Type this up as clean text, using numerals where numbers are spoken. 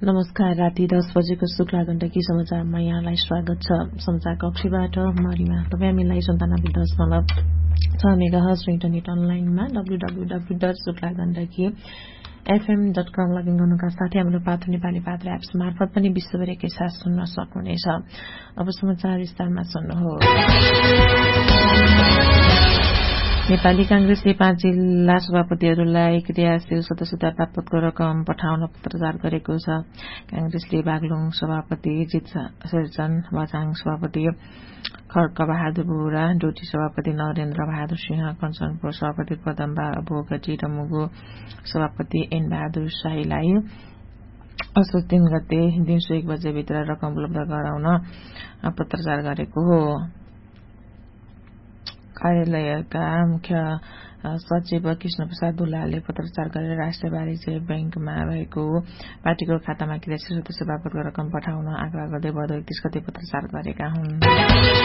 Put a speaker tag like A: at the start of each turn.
A: नमस्कार। राति 10 बजेको शुक्ला गण्डकी समाचारमा यहाँलाई स्वागत छ। समाचार कक्षबाट मरिमा। तपाईँ हामीलाई 97.6 मेगाहर्ज र इन्टरनेट अनलाइनमा www.शुक्लागण्डकीfm.com लगइन गर्नुका साथै हाम्रो पात्र नेपाली पात्र एप्स मार्फत पनि विश्वभरिकै साथ सुन्न सक्नुहुनेछ। अब समाचार विस्तारमा सुन्नुहोस्। नेपाली कांग्रेसले 5 जिल्ला सभापतिहरूलाई क्रियाशील सदस्यता प्राप्तको रकम पठाउन पत्रचार गरेको छ। कांग्रेसले बागलुङ सभापति जित शेरचन, बझाङ सभापति खड्क बहादुर बोहरा, डोटी सभापति नरेन्द्र बहादुर सिंह, कञ्चनपुर सभापति पदम्बा बोगटी र मुगु सभापति एन बहादुर शाहीलाई असोज 3 गते दिउँसो 1 बजेभित्र रकम उपलब्ध गराउन पत्रचार गरेको हो। कार्यालयका मुख्य सचिव कृष्ण प्रसाद दुलालले पत्रचार गरेर राष्ट्रिय वाणिज्य बैंकमा रहेको पार्टीको खातामा क्रियाशील सदस्य बापतको रकम पठाउन आग्रह गर्दै भदौ 31 गते पत्रचार गरेका हुन्।